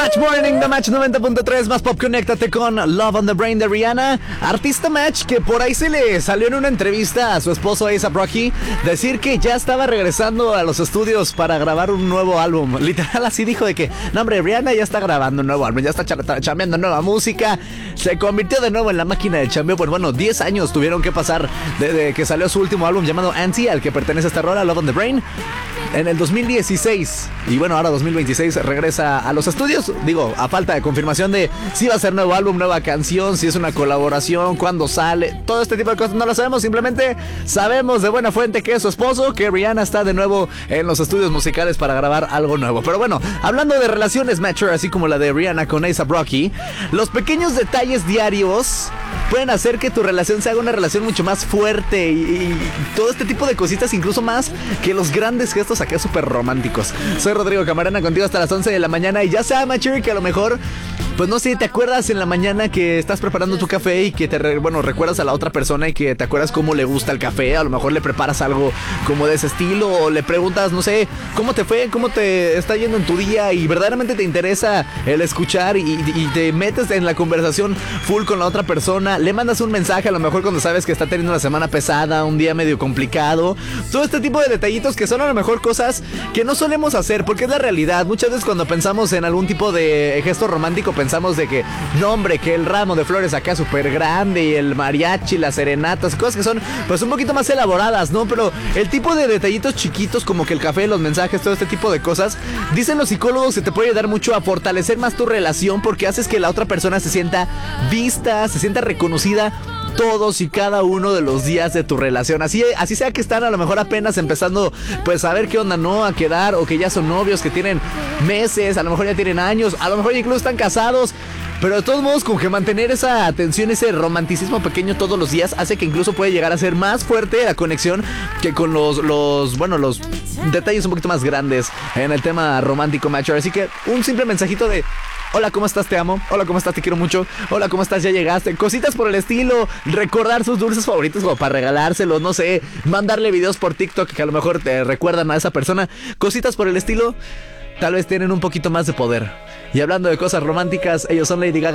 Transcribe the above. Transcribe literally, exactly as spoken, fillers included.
Match Morning de Match noventa punto tres, más pop, conéctate con Love on the Brain de Rihanna. Artista Match que por ahí se le salió en una entrevista a su esposo A$AP Rocky decir que ya estaba regresando a los estudios para grabar un nuevo álbum. Literal así dijo de que, no hombre, Rihanna ya está grabando un nuevo álbum, ya está chambeando nueva música. Se convirtió de nuevo en la máquina de chambeo. Pues bueno, diez años tuvieron que pasar desde que salió su último álbum llamado Anti, al que pertenece esta rola, Love on the Brain, en el dos mil dieciséis. Y bueno, ahora dos mil veintiséis regresa a los estudios. Digo, a falta de confirmación de si va a ser nuevo álbum, nueva canción, si es una colaboración, cuándo sale, todo este tipo de cosas no lo sabemos. Simplemente sabemos de buena fuente que es su esposo, que Rihanna está de nuevo en los estudios musicales para grabar algo nuevo. Pero bueno, hablando de relaciones mature, así como la de Rihanna con A$AP Rocky, los pequeños detalles diarios pueden hacer que tu relación se haga una relación mucho más fuerte y, y todo este tipo de cositas, incluso más que los grandes gestos acá súper románticos. Soy Rodrigo Camarena, contigo hasta las once de la mañana. Y ya sea mature que a lo mejor, pues no sé, te acuerdas en la mañana que estás preparando tu café y que te, re, bueno, recuerdas a la otra persona y que te acuerdas cómo le gusta el café. A lo mejor le preparas algo como de ese estilo, o le preguntas, no sé, cómo te fue, cómo te está yendo en tu día, y verdaderamente te interesa el escuchar y, y te metes en la conversación full con la otra persona. Le mandas un mensaje a lo mejor cuando sabes que está teniendo una semana pesada, un día medio complicado. Todo este tipo de detallitos que son a lo mejor cosas que no solemos hacer, porque es la realidad. Muchas veces cuando pensamos en algún tipo de gesto romántico pensamos de que, no hombre, que el ramo de flores acá súper grande y el mariachi, las serenatas, cosas que son pues un poquito más elaboradas, ¿no? Pero el tipo de detallitos chiquitos como que el café, los mensajes, todo este tipo de cosas, dicen los psicólogos que te puede ayudar mucho a fortalecer más tu relación, porque haces que la otra persona se sienta vista, se sienta reconocida todos y cada uno de los días de tu relación. Así, así sea que están a lo mejor apenas empezando pues a ver qué onda, ¿no? A quedar, o que ya son novios, que tienen meses, a lo mejor ya tienen años, a lo mejor incluso están casados. Pero de todos modos, como que mantener esa atención, ese romanticismo pequeño todos los días hace que incluso puede llegar a ser más fuerte la conexión que con los, los, bueno, los detalles un poquito más grandes en el tema romántico mature. Así que un simple mensajito de: hola, ¿cómo estás? Te amo. Hola, ¿cómo estás? Te quiero mucho. Hola, ¿cómo estás? Ya llegaste. Cositas por el estilo. Recordar sus dulces favoritos como para regalárselos. No sé, mandarle videos por TikTok que a lo mejor te recuerdan a esa persona. Cositas por el estilo tal vez tienen un poquito más de poder. Y hablando de cosas románticas, ellos son Lady Gaga